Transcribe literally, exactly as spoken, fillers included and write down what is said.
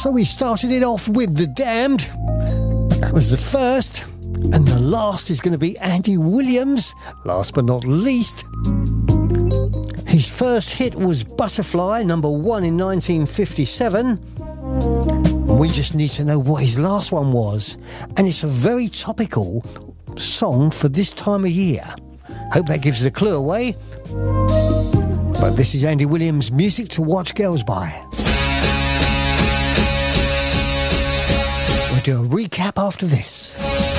So we started it off with The Damned. That was the first. And the last is going to be Andy Williams, last but not least. His first hit was Butterfly, number one in nineteen fifty-seven. We just need to know what his last one was. And it's a very topical song for this time of year. Hope that gives us a clue away. But this is Andy Williams, music to watch girls by. We'll do a recap after this.